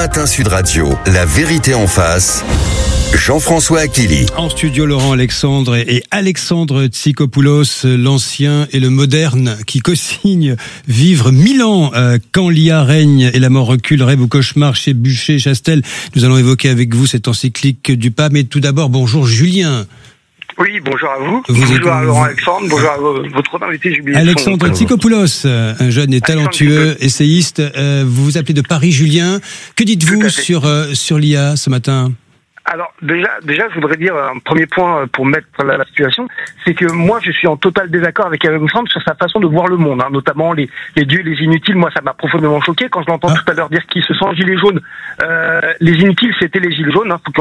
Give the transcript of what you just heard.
Matin Sud Radio, la vérité en face. Jean-François Achilly. En studio, Laurent Alexandre et Alexandre Tsikopoulos, l'ancien et le moderne, qui co-signe Vivre 1000 ans, quand l'IA règne et la mort recule, rêve ou cauchemar chez Buchet-Chastel. Nous allons évoquer avec vous cette encyclique du pape. Mais tout d'abord, bonjour Julien. Oui, bonjour à vous. Bonjour à Laurent Alexandre. Bonjour à votre invité, Julien. Alexandre Tsikopoulos, un jeune et talentueux essayiste. Vous vous appelez de Paris, Julien. Que dites-vous sur l'IA ce matin ? Alors déjà, je voudrais dire un premier point pour mettre la situation, c'est que moi je suis en total désaccord avec Alexandre sur sa façon de voir le monde, notamment les dieux et les inutiles. Moi ça m'a profondément choqué quand je l'entends tout à l'heure dire qu'ils se sentent gilets jaunes. Les inutiles c'était les gilets jaunes.